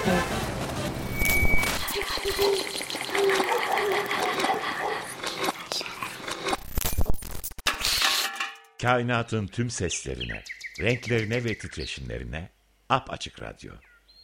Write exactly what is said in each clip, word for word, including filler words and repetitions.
Evet. Kainatın tüm seslerine, renklerine ve titreşimlerine Apaçık Radyo.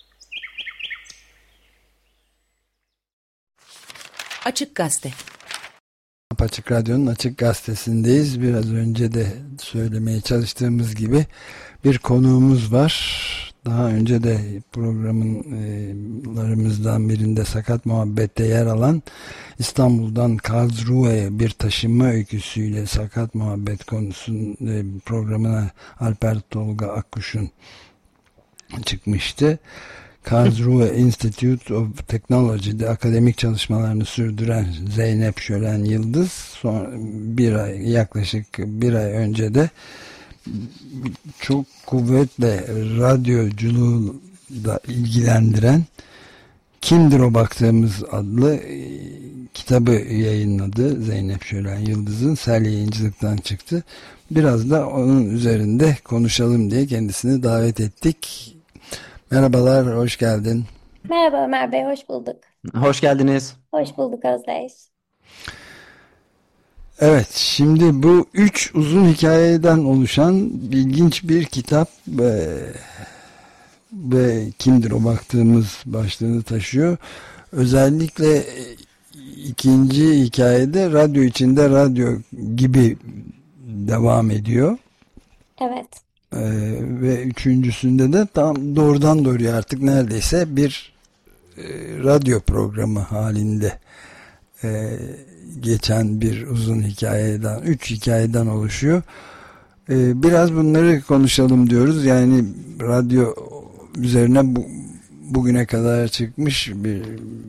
Açık Gazete. Apaçık Radyo'nun Açık Gazetesi'ndeyiz. Biraz önce de söylemeye çalıştığımız gibi bir konuğumuz var. Daha önce de programlarımızdan birinde Sakat Muhabbet'te yer alan, İstanbul'dan Karlsruhe'ye bir taşınma öyküsüyle Sakat Muhabbet konusunun programına Alper Tolga Akkuş'un çıkmıştı. Karlsruhe Institute of Technology'de akademik çalışmalarını sürdüren Zeynep Şölen Yıldız son bir ay yaklaşık bir ay önce de çok kuvvetle radyoculuğu da ilgilendiren Kimdir O Baktığımız adlı e, kitabı yayınladı. Zeynep Şölen Yıldız'ın Sel Yayıncılık'tan çıktı. Biraz da onun üzerinde konuşalım diye kendisini davet ettik. Merhabalar, hoş geldin. Merhaba Ömer Bey, hoş bulduk. Hoş geldiniz. Hoş bulduk Özdeş. Evet, şimdi bu üç uzun hikayeden oluşan ilginç bir kitap ve, ve Kimdir O Baktığımız başlığını taşıyor. Özellikle ikinci hikayede radyo içinde radyo gibi devam ediyor. Evet. Ee, ve üçüncüsünde de tam doğrudan doğruya artık neredeyse bir e, radyo programı halinde e, geçen bir uzun hikayeden, üç hikayeden oluşuyor. E, biraz bunları konuşalım diyoruz. Yani radyo üzerine bu, bugüne kadar çıkmış bir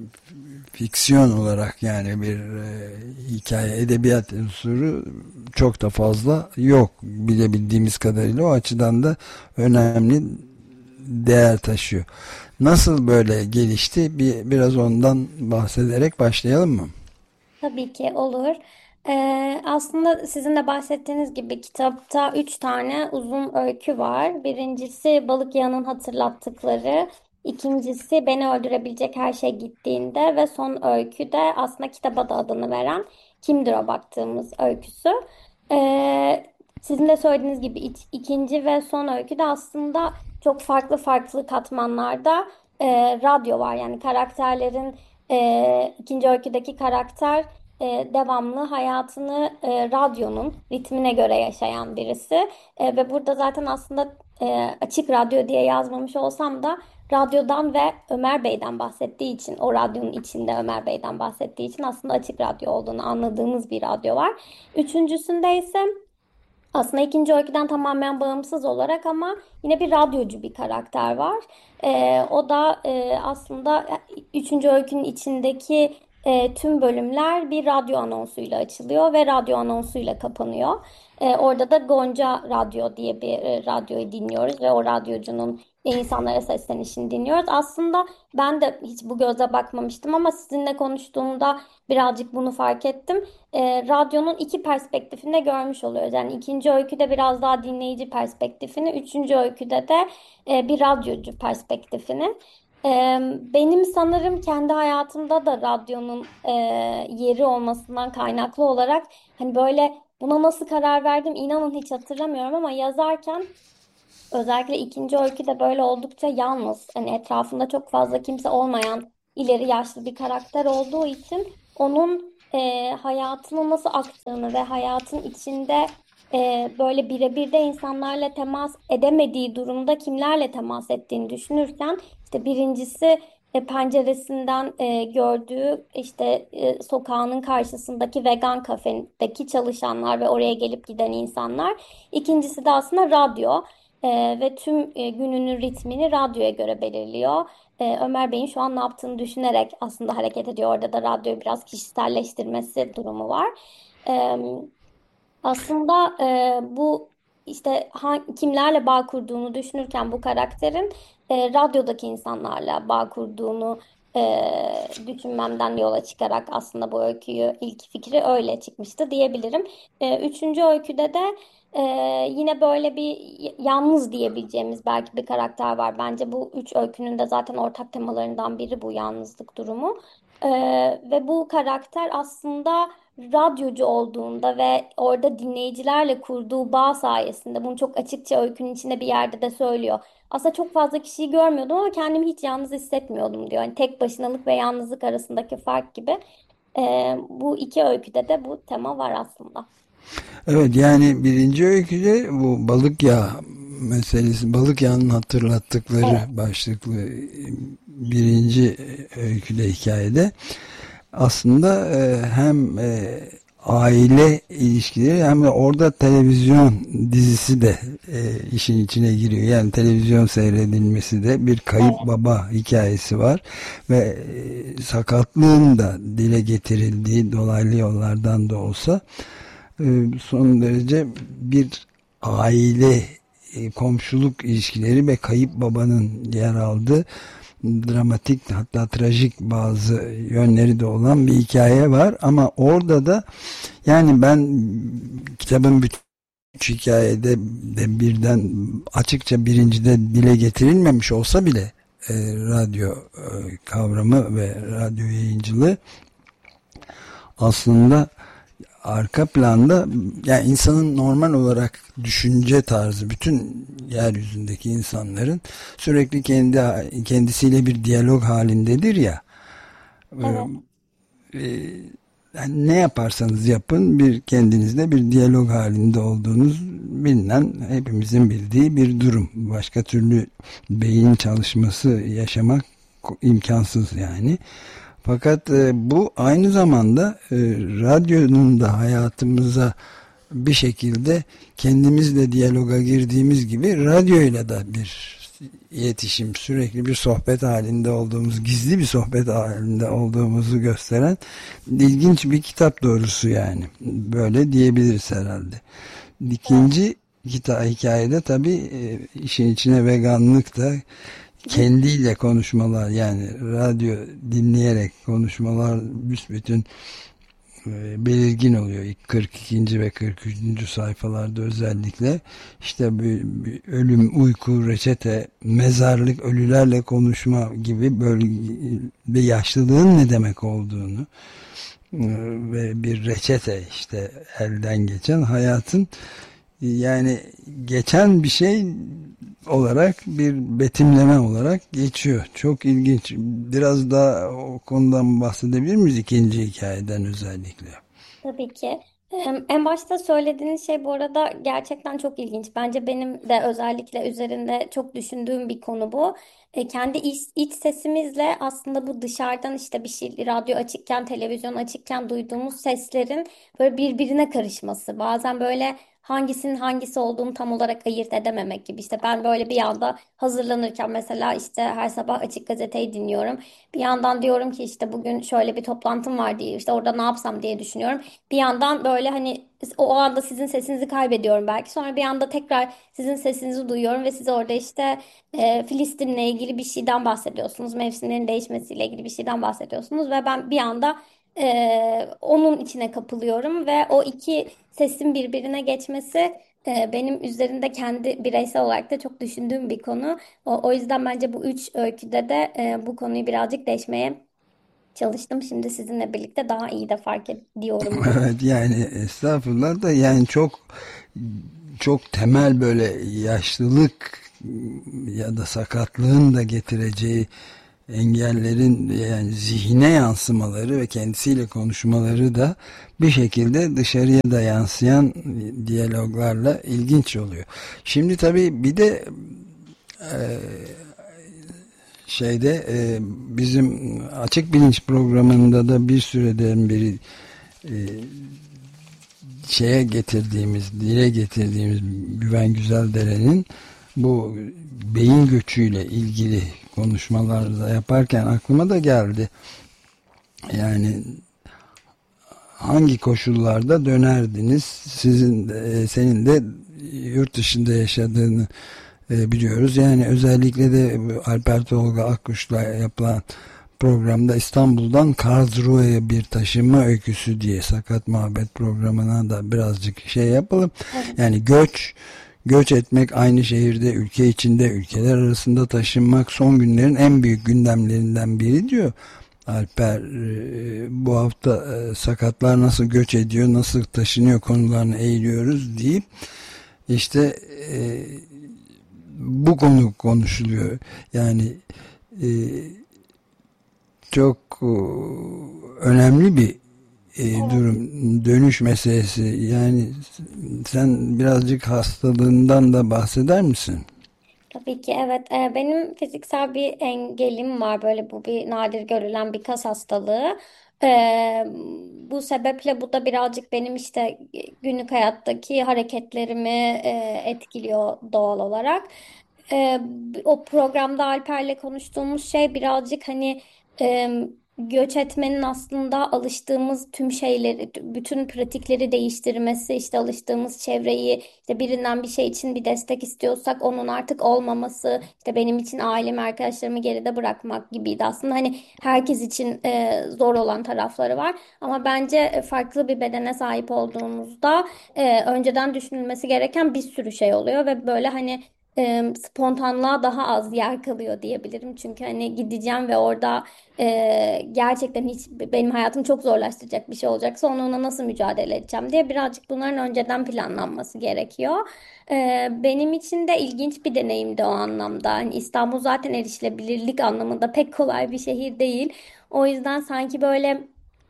fiksiyon olarak, yani bir e, hikaye, edebiyat unsuru çok da fazla yok bilebildiğimiz kadarıyla. O açıdan da önemli değer taşıyor. Nasıl böyle gelişti? Bir, biraz ondan bahsederek başlayalım mı? Tabii ki olur. Ee, aslında sizin de bahsettiğiniz gibi kitapta üç tane uzun öykü var. Birincisi Balık Yağı'nın hatırlattıkları. İkincisi Beni Öldürebilecek Her Şey Gittiğinde ve son öykü de aslında kitaba da adını veren Kimdir O Baktığımız öyküsü. Ee, Sizin de söylediğiniz gibi ik- ikinci ve son öykü de aslında çok farklı farklı katmanlarda e, radyo var. Yani karakterlerin e, ikinci öyküdeki karakter e, devamlı hayatını e, radyonun ritmine göre yaşayan birisi. E, ve burada zaten aslında e, açık radyo diye yazmamış olsam da radyodan ve Ömer Bey'den bahsettiği için, o radyonun içinde Ömer Bey'den bahsettiği için aslında açık radyo olduğunu anladığımız bir radyo var. Üçüncüsünde ise aslında ikinci öyküden tamamen bağımsız olarak ama yine bir radyocu bir karakter var. Ee, o da e, aslında üçüncü öykünün içindeki e, tüm bölümler bir radyo anonsuyla açılıyor ve radyo anonsuyla kapanıyor. Ee, orada da Gonca Radyo diye bir e, radyoyu dinliyoruz ve o radyocunun insanlara seslenişini dinliyoruz. Aslında ben de hiç bu göze bakmamıştım ama sizinle konuştuğumda birazcık bunu fark ettim. E, radyonun iki perspektifini de görmüş oluyoruz. Yani ikinci öyküde biraz daha dinleyici perspektifini, üçüncü öyküde de e, bir radyocu perspektifini. E, Benim sanırım kendi hayatımda da radyonun e, yeri olmasından kaynaklı olarak hani böyle buna nasıl karar verdim inanın hiç hatırlamıyorum ama yazarken özellikle ikinci öyküde böyle oldukça yalnız, hani etrafında çok fazla kimse olmayan ileri yaşlı bir karakter olduğu için onun e, hayatını nasıl aktığını ve hayatın içinde e, böyle birebir de insanlarla temas edemediği durumda kimlerle temas ettiğini düşünürken işte birincisi e, penceresinden e, gördüğü işte e, sokağının karşısındaki vegan kafedeki çalışanlar ve oraya gelip giden insanlar. İkincisi de aslında radyo. Ee, ve tüm e, gününün ritmini radyoya göre belirliyor. Ee, Ömer Bey'in şu an ne yaptığını düşünerek aslında hareket ediyor. Orada da radyoyu biraz kişiselleştirmesi durumu var. Ee, Aslında e, bu işte ha- kimlerle bağ kurduğunu düşünürken bu karakterin e, radyodaki insanlarla bağ kurduğunu e, düşünmemden yola çıkarak aslında bu öyküyü, ilk fikri öyle çıkmıştı diyebilirim. E, üçüncü öyküde de e, yine böyle bir y- yalnız diyebileceğimiz belki bir karakter var. Bence bu üç öykünün de zaten ortak temalarından biri bu yalnızlık durumu. E, Ve bu karakter aslında radyocu olduğunda ve orada dinleyicilerle kurduğu bağ sayesinde bunu çok açıkça öykünün içinde bir yerde de söylüyor. Aslında çok fazla kişiyi görmüyordum ama kendimi hiç yalnız hissetmiyordum diyor. Yani tek başınalık ve yalnızlık arasındaki fark gibi. Ee, bu iki öyküde de bu tema var aslında. Evet, yani birinci öyküde bu balık yağı meselesi, balık yağının hatırlattıkları Evet. başlıklı birinci öyküde, hikayede aslında e, hem e, aile ilişkileri hem de orada televizyon dizisi de e, işin içine giriyor. Yani televizyon seyredilmesi de, bir kayıp Evet. baba hikayesi var ve e, sakatlığın da dile getirildiği, dolaylı yollardan da olsa e, son derece bir aile, e, komşuluk ilişkileri ve kayıp babanın yer aldığı dramatik, hatta trajik bazı yönleri de olan bir hikaye var. Ama orada da yani ben kitabın bütün üç hikayede de birden açıkça birincide dile getirilmemiş olsa bile e, radyo e, kavramı ve radyo yayıncılığı aslında arka planda, yani insanın normal olarak düşünce tarzı, bütün yeryüzündeki insanların sürekli kendi kendisiyle bir diyalog halindedir ya. Evet. Ee, yani ne yaparsanız yapın bir kendinizle bir diyalog halinde olduğunuz bilinen, hepimizin bildiği bir durum. Başka türlü beyin çalışması yaşamak imkansız yani. Fakat e, bu aynı zamanda e, radyonun da hayatımıza bir şekilde kendimizle diyaloga girdiğimiz gibi radyoyla da bir iletişim, sürekli bir sohbet halinde olduğumuz, gizli bir sohbet halinde olduğumuzu gösteren ilginç bir kitap doğrusu yani. Böyle diyebiliriz herhalde. İkinci kita hikayede tabii e, işin içine veganlık da, kendiyle konuşmalar, yani radyo dinleyerek konuşmalar büsbütün e, belirgin oluyor. kırk ikinci ve kırk üçüncü sayfalarda özellikle işte bir, bir ölüm, uyku, reçete, mezarlık, ölülerle konuşma gibi böyle bir yaşlılığın ne demek olduğunu e, ve bir reçete, işte elden geçen hayatın, yani geçen bir şey olarak, bir betimleme olarak geçiyor. Çok ilginç. Biraz daha o konudan bahsedebilir miyiz, ikinci hikayeden özellikle? Tabii ki. Em, En başta söylediğiniz şey bu arada gerçekten çok ilginç. Bence benim de özellikle üzerinde çok düşündüğüm bir konu bu. E, kendi iç, iç sesimizle aslında bu dışarıdan işte bir şey, radyo açıkken, televizyon açıkken duyduğumuz seslerin böyle birbirine karışması. Bazen böyle hangisinin hangisi olduğunu tam olarak ayırt edememek gibi. İşte ben böyle bir yanda hazırlanırken mesela işte her sabah Açık Gazete'yi dinliyorum. Bir yandan diyorum ki işte bugün şöyle bir toplantım var diye, işte orada ne yapsam diye düşünüyorum. Bir yandan böyle hani o, o anda sizin sesinizi kaybediyorum belki. Sonra bir anda tekrar sizin sesinizi duyuyorum ve siz orada işte e, Filistin'le ilgili bir şeyden bahsediyorsunuz. Mevsimlerin değişmesiyle ilgili bir şeyden bahsediyorsunuz ve ben bir anda e, onun içine kapılıyorum ve o iki sesin birbirine geçmesi e, benim üzerinde kendi bireysel olarak da çok düşündüğüm bir konu. O, o yüzden bence bu üç öyküde de e, bu konuyu birazcık deşmeye çalıştım. Şimdi sizinle birlikte daha iyi de fark ediyorum bunu. Evet, yani estağfurullah da, yani çok çok temel böyle yaşlılık ya da sakatlığın da getireceği engellerin, yani zihine yansımaları ve kendisiyle konuşmaları da bir şekilde dışarıya da yansıyan diyaloglarla ilginç oluyor. Şimdi tabii bir de e, şeyde e, bizim Açık Bilinç programında da bir süreden beri e, şeye getirdiğimiz, dile getirdiğimiz Güven Güzeldere'nin bu beyin göçüyle ilgili konuşmalarda yaparken aklıma da geldi. Yani hangi koşullarda dönerdiniz? Sizin de, senin de yurt dışında yaşadığını e, biliyoruz. Yani özellikle de Alper Tolga Akkuş'la yapılan programda İstanbul'dan Karlsruhe'ye bir taşınma öyküsü diye Sakat Muhabbet programına da birazcık şey yapalım. Evet. Yani göç, göç etmek, aynı şehirde, ülke içinde, ülkeler arasında taşınmak son günlerin en büyük gündemlerinden biri diyor. Alper e, bu hafta e, sakatlar nasıl göç ediyor, nasıl taşınıyor konularını eğiliyoruz deyip işte e, bu konu konuşuluyor. Yani e, çok e, önemli bir e, Evet. durum, dönüş meselesi. Yani sen birazcık hastalığından da bahseder misin? Tabii ki evet. Ee, benim fiziksel bir engelim var. Böyle bu bir nadir görülen bir kas hastalığı. Ee, Bu sebeple bu da birazcık benim işte günlük hayattaki hareketlerimi e, etkiliyor doğal olarak. Ee, O programda Alper'le konuştuğumuz şey birazcık hani e, göç etmenin aslında alıştığımız tüm şeyleri, bütün pratikleri değiştirmesi, işte alıştığımız çevreyi, işte birinden bir şey için bir destek istiyorsak onun artık olmaması, işte benim için ailemi, arkadaşlarımı geride bırakmak gibiydi. Aslında hani herkes için e, zor olan tarafları var. Ama bence farklı bir bedene sahip olduğumuzda e, önceden düşünülmesi gereken bir sürü şey oluyor ve böyle hani e, spontanlığa daha az yer kalıyor diyebilirim. Çünkü hani gideceğim ve orada e, gerçekten hiç benim hayatımı çok zorlaştıracak bir şey olacaksa onunla nasıl mücadele edeceğim diye birazcık bunların önceden planlanması gerekiyor. E, benim için de ilginç bir deneyimdi o anlamda. Hani İstanbul zaten erişilebilirlik anlamında pek kolay bir şehir değil. O yüzden sanki böyle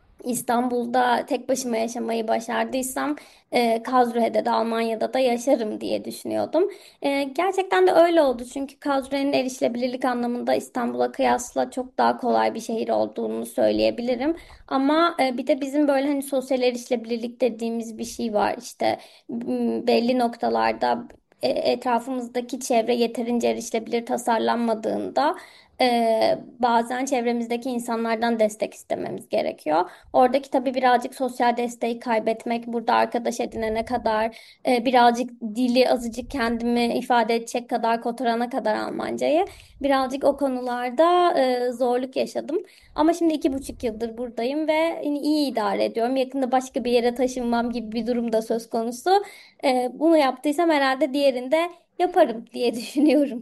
İstanbul'da tek başıma yaşamayı başardıysam e, Karlsruhe'de de Almanya'da da yaşarım diye düşünüyordum. E, gerçekten de öyle oldu çünkü Karlsruhe'nin erişilebilirlik anlamında İstanbul'a kıyasla çok daha kolay bir şehir olduğunu söyleyebilirim. Ama e, bir de bizim böyle hani sosyal erişilebilirlik dediğimiz bir şey var. İşte m, belli noktalarda e, etrafımızdaki çevre yeterince erişilebilir tasarlanmadığında e, bazen çevremizdeki insanlardan destek istememiz gerekiyor. Oradaki tabii birazcık sosyal desteği kaybetmek, burada arkadaş edinene kadar, e, birazcık dili azıcık kendimi ifade edecek kadar kotarana kadar Almancayı, birazcık o konularda e, zorluk yaşadım. Ama şimdi iki buçuk yıldır buradayım ve yani iyi idare ediyorum. Yakında başka bir yere taşınmam gibi bir durum da söz konusu. E, bunu yaptıysam herhalde diğerini de yaparım diye düşünüyorum.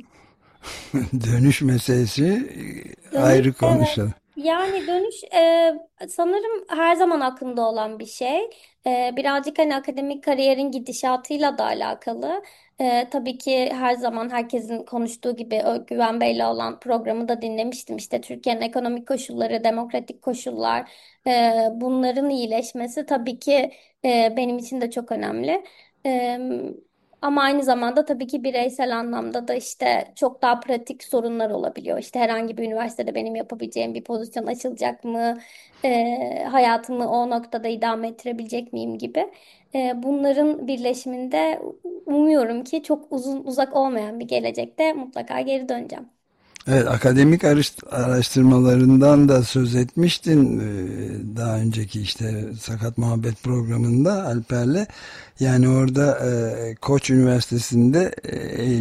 Dönüş meselesi e, Dönüş, ayrı evet. konuşalım. Yani dönüş e, sanırım her zaman aklımda olan bir şey. E, birazcık hani akademik kariyerin gidişatıyla da alakalı. E, tabii ki her zaman herkesin konuştuğu gibi o Güven Bey'le olan programı da dinlemiştim. İşte Türkiye'nin ekonomik koşulları, demokratik koşullar, e, bunların iyileşmesi tabii ki e, benim için de çok önemli. E, Ama aynı zamanda tabii ki bireysel anlamda da işte çok daha pratik sorunlar olabiliyor. İşte herhangi bir üniversitede benim yapabileceğim bir pozisyon açılacak mı? Ee, hayatımı o noktada idame ettirebilecek miyim gibi. Ee, bunların birleşiminde umuyorum ki çok uzun uzak olmayan bir gelecekte mutlaka geri döneceğim. Evet, akademik araş- araştırmalarından da söz etmiştin e, daha önceki işte Sakat Muhabbet programında Alper'le. Yani orada e, Koç Üniversitesi'nde e,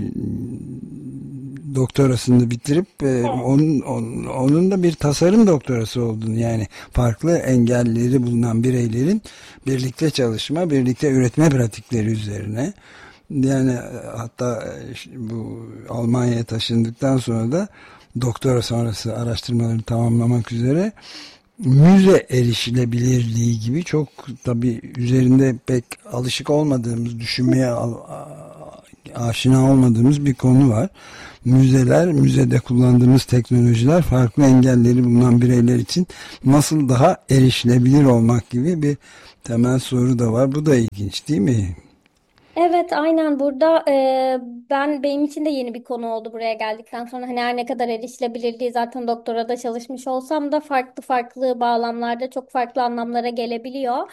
doktorasını bitirip e, onun, onun onun da bir tasarım doktorası olduğunu, yani farklı engelleri bulunan bireylerin birlikte çalışma, birlikte üretme pratikleri üzerine. Yani e, hatta e, bu Almanya'ya taşındıktan sonra da doktora sonrası araştırmalarını tamamlamak üzere müze erişilebilirliği gibi çok tabii üzerinde pek alışık olmadığımız, düşünmeye al- a- aşina olmadığımız bir konu var. Müzeler, müzede kullandığımız teknolojiler farklı engelleri bulunan bireyler için nasıl daha erişilebilir olmak gibi bir temel soru da var. Bu da ilginç değil mi? Evet, aynen burada e, ben benim için de yeni bir konu oldu buraya geldikten sonra. Hani her ne kadar erişilebilirliği zaten doktora da çalışmış olsam da farklı farklı bağlamlarda çok farklı anlamlara gelebiliyor.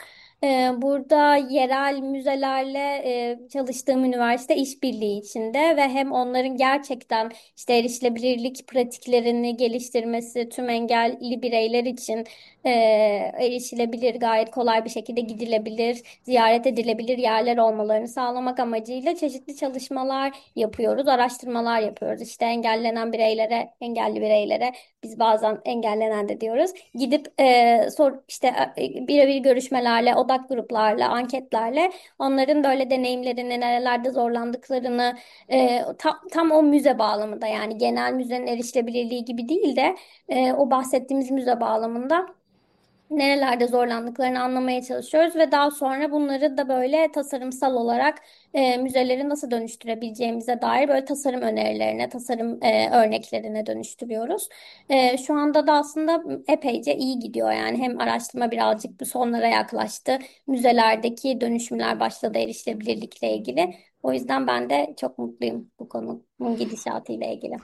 Ee, burada yerel müzelerle e, çalıştığım üniversite işbirliği içinde ve hem onların gerçekten işte erişilebilirlik pratiklerini geliştirmesi tüm engelli bireyler için e, erişilebilir, gayet kolay bir şekilde gidilebilir, ziyaret edilebilir yerler olmalarını sağlamak amacıyla çeşitli çalışmalar yapıyoruz, araştırmalar yapıyoruz. İşte engellenen bireylere, engelli bireylere biz bazen engellenen de diyoruz. Gidip e, sor işte e, birebir görüşmelerle, odak gruplarla, anketlerle onların böyle deneyimlerini, nerelerde zorlandıklarını e, tam, tam o müze bağlamında yani genel müzenin erişilebilirliği gibi değil de e, o bahsettiğimiz müze bağlamında nerelerde zorlandıklarını anlamaya çalışıyoruz ve daha sonra bunları da böyle tasarımsal olarak e, müzeleri nasıl dönüştürebileceğimize dair böyle tasarım önerilerine, tasarım e, örneklerine dönüştürüyoruz. E, şu anda da aslında epeyce iyi gidiyor yani hem araştırma birazcık bu sonlara yaklaştı. Müzelerdeki dönüşümler başladı erişilebilirlikle ilgili. O yüzden ben de çok mutluyum bu konunun gidişatıyla ilgili.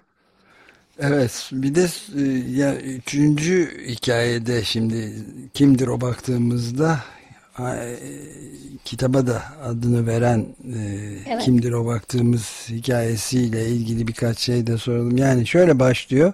Evet, bir de e, ya üçüncü hikayede şimdi kimdir o baktığımızda ha, e, kitaba da adını veren e, Evet. kimdir o baktığımız hikayesiyle ilgili birkaç şey de soralım. Yani şöyle başlıyor.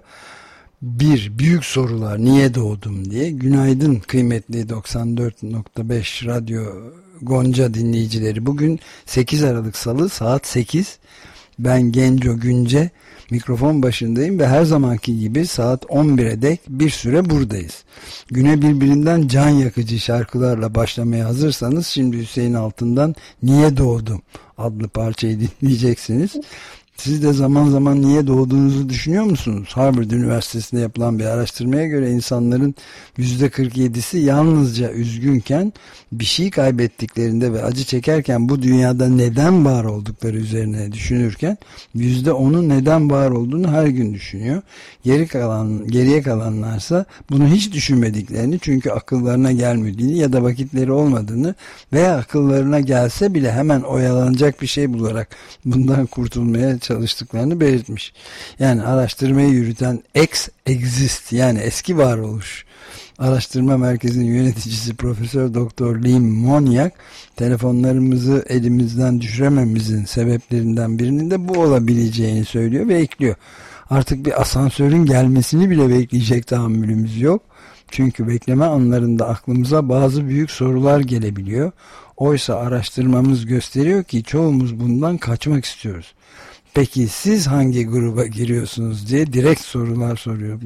Bir, büyük sorular niye doğdum diye. Günaydın kıymetli doksan dört nokta beş Radyo Gonca dinleyicileri. Bugün sekiz Aralık Salı saat sekiz. Ben Genco Günce mikrofon başındayım ve her zamanki gibi saat on bire dek bir süre buradayız. Güne birbirinden can yakıcı şarkılarla başlamaya hazırsanız şimdi Hüseyin Altın'dan Niye Doğdum adlı parçayı dinleyeceksiniz. Siz de zaman zaman niye doğduğunuzu düşünüyor musunuz? Harvard Üniversitesi'nde yapılan bir araştırmaya göre insanların yüzde kırk yedisi yalnızca üzgünken, bir şey kaybettiklerinde ve acı çekerken bu dünyada neden var oldukları üzerine düşünürken yüzde onu neden var olduğunu her gün düşünüyor. Geri kalan, geriye kalanlarsa bunu hiç düşünmediklerini, çünkü akıllarına gelmediğini ya da vakitleri olmadığını veya akıllarına gelse bile hemen oyalanacak bir şey bularak bundan kurtulmaya çalıştıklarını belirtmiş. Yani araştırmayı yürüten ex-exist yani eski varoluş araştırma merkezinin yöneticisi Profesör Doktor Lee Moniak, telefonlarımızı elimizden düşürememizin sebeplerinden birinin de bu olabileceğini söylüyor ve ekliyor. Artık bir asansörün gelmesini bile bekleyecek tahammülümüz yok. Çünkü bekleme anlarında aklımıza bazı büyük sorular gelebiliyor. Oysa araştırmamız gösteriyor ki çoğumuz bundan kaçmak istiyoruz. Peki siz hangi gruba giriyorsunuz diye direkt sorular soruyor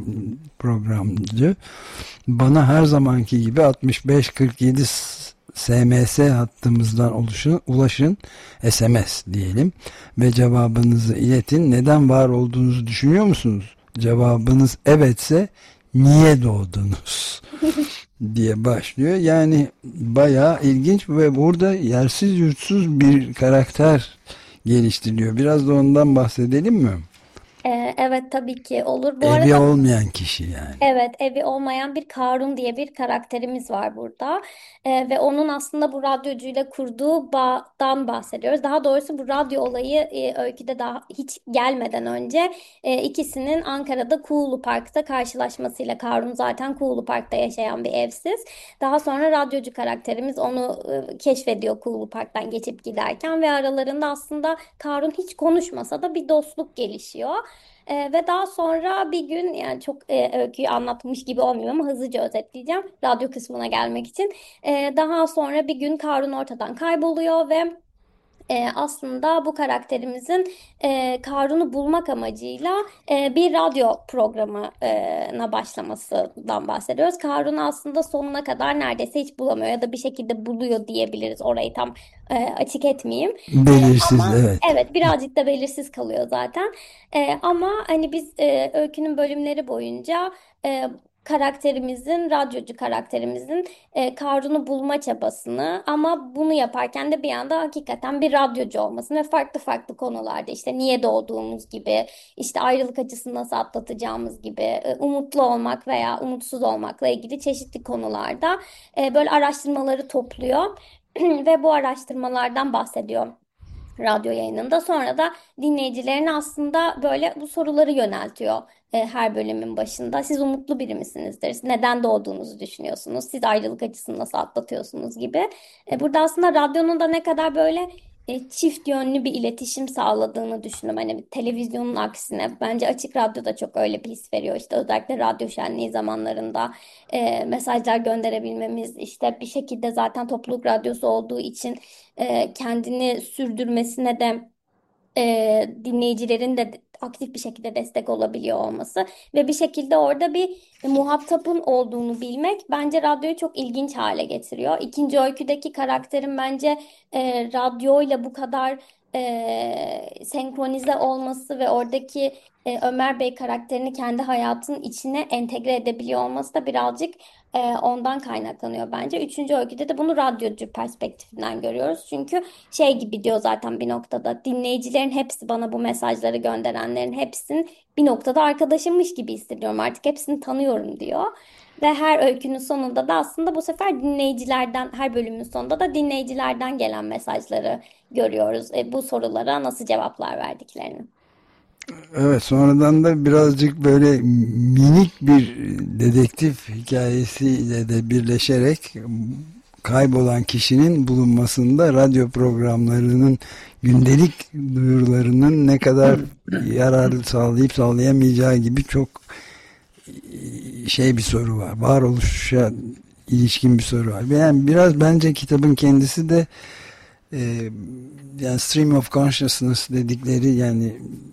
programcı. Bana her zamanki gibi altmış beş kırk yedi S M S hattımızdan oluşun, ulaşın, S M S diyelim ve cevabınızı iletin. Neden var olduğunuzu düşünüyor musunuz? Cevabınız evetse niye doğdunuz diye başlıyor. Yani bayağı ilginç ve burada yersiz yurtsuz bir karakter geliştiriliyor. Biraz da ondan bahsedelim mi? Ee, evet tabii ki olur. Bu Evi arada olmayan kişi yani. evet, evi olmayan bir Karun diye bir karakterimiz var burada. Ee, ve onun aslında bu radyocuyla kurduğu bağdan bahsediyoruz. Daha doğrusu bu radyo olayı e, öyküde daha hiç gelmeden önce e, ikisinin Ankara'da Kuğulu Park'ta karşılaşmasıyla, Karun zaten Kuğulu Park'ta yaşayan bir evsiz. Daha sonra radyocu karakterimiz onu e, keşfediyor Kuğulu Park'tan geçip giderken ve aralarında aslında Karun hiç konuşmasa da bir dostluk gelişiyor. Ee, ve daha sonra bir gün yani çok e, öyküyü anlatmış gibi olmuyor ama hızlıca özetleyeceğim radyo kısmına gelmek için. Ee, daha sonra bir gün Karun ortadan kayboluyor ve e, aslında bu karakterimizin e, Karun'u bulmak amacıyla e, bir radyo programına başlamasından bahsediyoruz. Karun'u aslında sonuna kadar neredeyse hiç bulamıyor ya da bir şekilde buluyor diyebiliriz. Orayı tam e, açık etmeyeyim. E, Belirsiz, ama evet. evet birazcık da belirsiz kalıyor zaten. E, ama hani biz e, öykünün bölümleri boyunca e, karakterimizin, radyocu karakterimizin e, Karun'u bulma çabasını ama bunu yaparken de bir anda hakikaten bir radyocu olmasını ve farklı farklı konularda işte niye doğduğumuz gibi, işte ayrılık acısını nasıl atlatacağımız gibi, e, umutlu olmak veya umutsuz olmakla ilgili çeşitli konularda e, böyle araştırmaları topluyor ve bu araştırmalardan bahsediyor radyo yayınında. Sonra da dinleyicilerine aslında böyle bu soruları yöneltiyor. e, her bölümün başında. Siz umutlu biri misinizdir? Neden doğduğunuzu düşünüyorsunuz? Siz ayrılık acısını nasıl atlatıyorsunuz gibi. E, burada aslında radyonun da ne kadar böyle e, çift yönlü bir iletişim sağladığını düşünüyorum. Hani bir televizyonun aksine bence Açık Radyo da çok öyle bir his veriyor. İşte özellikle radyo şenliği zamanlarında e, mesajlar gönderebilmemiz, işte bir şekilde zaten topluluk radyosu olduğu için e, kendini sürdürmesine de e, dinleyicilerin de aktif bir şekilde destek olabiliyor olması ve bir şekilde orada bir e, muhatapın olduğunu bilmek bence radyoyu çok ilginç hale getiriyor. İkinci öyküdeki karakterin bence e, radyoyla bu kadar e, senkronize olması ve oradaki e, Ömer Bey karakterini kendi hayatının içine entegre edebiliyor olması da birazcık e, ondan kaynaklanıyor bence. Üçüncü öyküde de bunu radyocu perspektifinden görüyoruz. Çünkü şey gibi diyor zaten bir noktada, dinleyicilerin hepsi, bana bu mesajları gönderenlerin hepsinin bir noktada arkadaşımmış gibi hissediyorum, artık hepsini tanıyorum diyor. Ve her öykünün sonunda da aslında bu sefer dinleyicilerden, her bölümün sonunda da dinleyicilerden gelen mesajları görüyoruz. E, bu sorulara nasıl cevaplar verdiklerini. Evet, sonradan da birazcık böyle minik bir dedektif hikayesiyle de birleşerek kaybolan kişinin bulunmasında radyo programlarının gündelik duyurularının ne kadar yarar sağlayıp sağlayamayacağı gibi çok şey bir soru var. Varoluşa ilişkin bir soru var. Yani biraz bence kitabın kendisi de e, yani stream of consciousness dedikleri, yani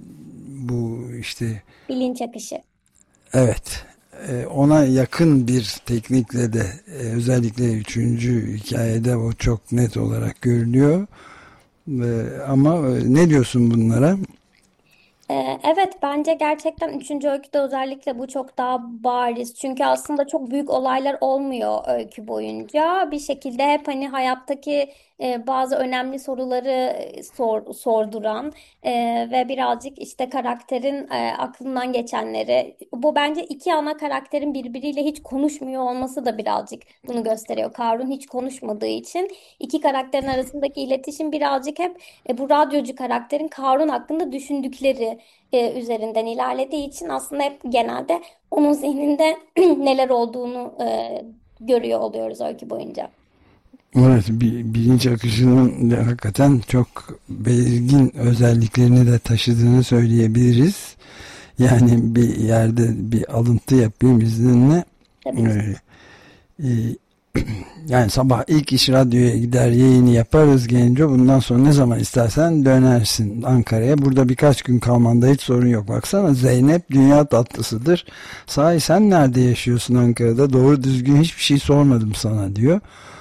bu işte Bilinç akışı. evet, e, ona yakın bir teknikle de e, özellikle üçüncü hikayede o çok net olarak görülüyor. E, ama e, ne diyorsun bunlara? Ee, Evet, bence gerçekten üçüncü öyküde özellikle bu çok daha bariz. Çünkü aslında çok büyük olaylar olmuyor öykü boyunca. Bir şekilde hep hani hayattaki e, bazı önemli soruları e, sor, sorduran e, ve birazcık işte karakterin e, aklından geçenleri. Bu bence iki ana karakterin birbiriyle hiç konuşmuyor olması da birazcık bunu gösteriyor. Karun hiç konuşmadığı için iki karakterin arasındaki iletişim birazcık hep e, bu radyocu karakterin Karun hakkında düşündükleri e, üzerinden ilerlediği için aslında hep genelde onun zihninde neler olduğunu e, görüyor oluyoruz öykü boyunca. Evet, bi- bilinç akışının da hakikaten çok belirgin özelliklerini de taşıdığını söyleyebiliriz. Yani bir yerde bir alıntı yapayım izninle. Tabii ki. Ee, e, Yani sabah ilk iş radyoya gider, yayını yaparız Genco. Bundan sonra ne zaman istersen dönersin Ankara'ya. Burada birkaç gün kalmanda hiç sorun yok. Baksana, Zeynep dünya tatlısıdır. Sahi sen nerede yaşıyorsun Ankara'da? Doğru düzgün hiçbir şey sormadım sana diyor.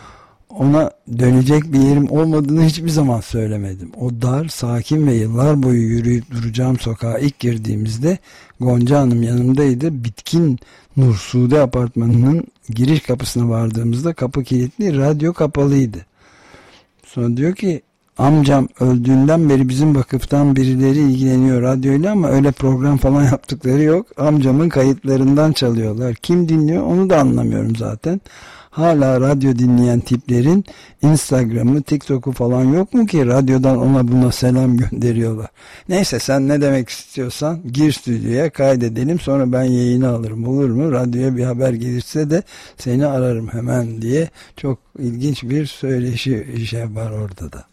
Ona dönecek bir yerim olmadığını hiçbir zaman söylemedim. O dar, sakin ve yıllar boyu yürüyüp duracağım sokağa ilk girdiğimizde Gonca Hanım yanımdaydı. Bitkin Nur Sude apartmanının giriş kapısına vardığımızda kapı kilitli, radyo kapalıydı. Sonra diyor ki, amcam öldüğünden beri bizim vakıftan birileri ilgileniyor radyoyla ama öyle program falan yaptıkları yok. Amcamın kayıtlarından çalıyorlar. Kim dinliyor onu da anlamıyorum zaten. Hala radyo dinleyen tiplerin Instagram'ı, TikTok'u falan yok mu ki radyodan ona buna selam gönderiyorlar. Neyse, sen ne demek istiyorsan gir stüdyoya, kaydedelim, sonra ben yayını alırım, olur mu? Radyoya bir haber gelirse de seni ararım hemen diye çok ilginç bir söyleşi şey var orada da.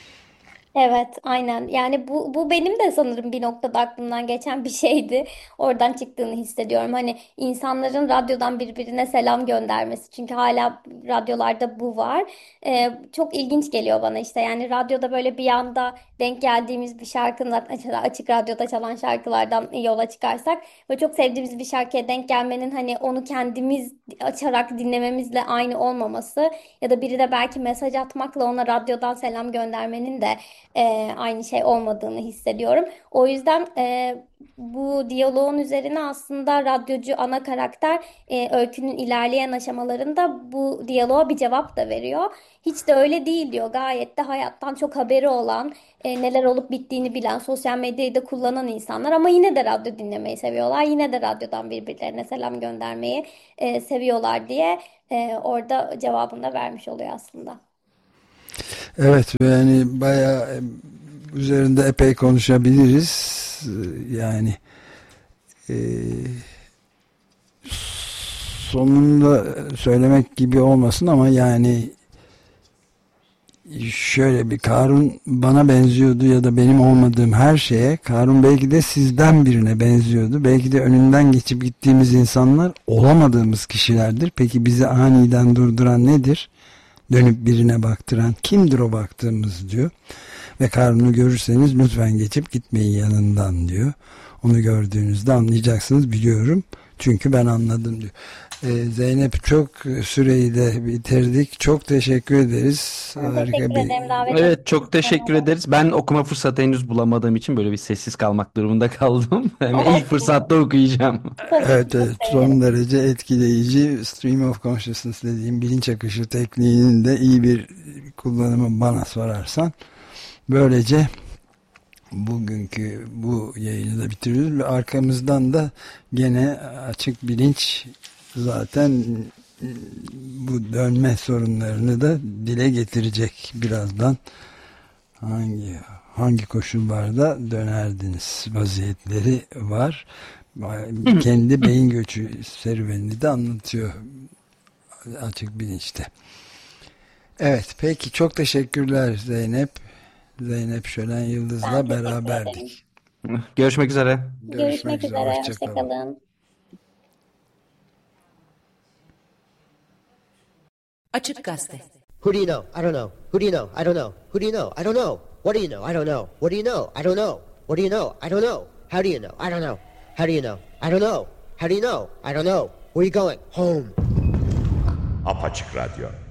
Evet, aynen. Yani bu bu benim de sanırım bir noktada aklımdan geçen bir şeydi. Oradan çıktığını hissediyorum. Hani insanların radyodan birbirine selam göndermesi. Çünkü hala radyolarda bu var. Ee, çok ilginç geliyor bana işte. Yani radyoda böyle bir anda denk geldiğimiz bir şarkının, zaten açık radyoda çalan şarkılardan yola çıkarsak ve çok sevdiğimiz bir şarkıya denk gelmenin hani onu kendimiz açarak dinlememizle aynı olmaması ya da biri de belki mesaj atmakla ona radyodan selam göndermenin de e, aynı şey olmadığını hissediyorum. O yüzden e, bu diyaloğun üzerine aslında radyocu ana karakter e, öykünün ilerleyen aşamalarında bu diyaloğa bir cevap da veriyor. Hiç de öyle değil diyor. Gayet de hayattan çok haberi olan, e, neler olup bittiğini bilen, sosyal medyayı da kullanan insanlar ama yine de radyo dinlemeyi seviyorlar. Yine de radyodan birbirlerine selam göndermeyi e, seviyorlar diye e, orada cevabını da vermiş oluyor aslında. Evet, yani bayağı e, üzerinde epey konuşabiliriz. Yani e, sonunda söylemek gibi olmasın ama yani şöyle bir Karun bana benziyordu ya da benim olmadığım her şeye. Karun belki de sizden birine benziyordu. Belki de önünden geçip gittiğimiz insanlar olamadığımız kişilerdir. Peki bizi aniden durduran nedir? Dönüp birine baktıran kimdir o baktığımız diyor. Ve Karun'u görürseniz lütfen geçip gitmeyin yanından diyor. Onu gördüğünüzde anlayacaksınız biliyorum. Çünkü ben anladım diyor. Ee, Zeynep çok süreyi de bitirdik. Çok teşekkür ederiz. Teşekkür ederim davet Evet çok teşekkür ederiz. Ben okuma fırsatı henüz bulamadığım için böyle bir sessiz kalmak durumunda kaldım. Hemen ilk fırsatta okuyacağım. Evet, evet son derece etkileyici stream of consciousness dediğim bilinç akışı tekniğinin de iyi bir kullanımı bana sorarsan. Böylece bugünkü bu yayını da bitiriyoruz ve arkamızdan da gene açık bilinç zaten bu dönme sorunlarını da dile getirecek birazdan. Hangi hangi koşullarda dönerdiniz vaziyetleri var. Kendi beyin göçü serüvenini de anlatıyor açık bilinçte. Evet peki çok teşekkürler Zeynep. Zeynep Şölen Yıldız'la beraberdik. Görüşmek üzere. Görüşmek, Görüşmek üzere. üzere. Hoşçakalın. Hoşçakalın. Açık Gazete. Who do you know? I don't know. Who do you know? I don't know. Who do you know? I don't know. What do you know? I don't know. What do you know? I don't know. What do you know? I don't know. How do you know? I don't know. How do you know? I don't know. How do you know? I don't know. Where are you going? Home. Apaçık Radyo.